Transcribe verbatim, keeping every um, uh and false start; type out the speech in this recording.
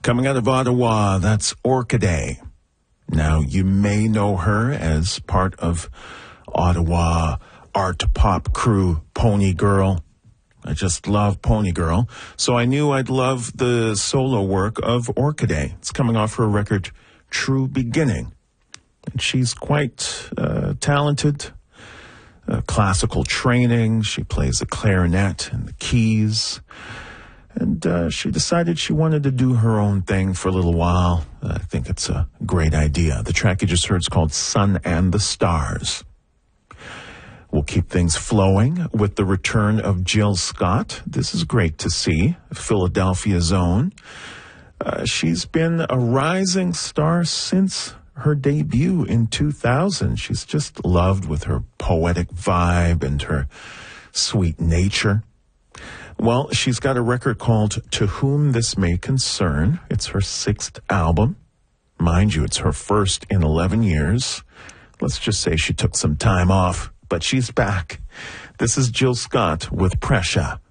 Coming out of Ottawa, that's Orchidea. Now, you may know her as part of Ottawa art pop crew Pony Girl. I just love Pony Girl, so I knew I'd love the solo work of Orchidea. It's coming off her record, True Beginning. And she's quite uh, talented, uh, classical training. She plays the clarinet and the keys. And uh, she decided she wanted to do her own thing for a little while. I think it's a great idea. The track you just heard is called Sun and the Stars. We'll keep things flowing with the return of Jill Scott. This is great to see. Philadelphia's own. Uh, she's been a rising star since her debut in two thousand. She's just loved with her poetic vibe and her sweet nature. Well, she's got a record called To Whom This May Concern. It's her sixth album. Mind you, it's her first in eleven years. Let's just say she took some time off, but she's back. This is Jill Scott with Pressure.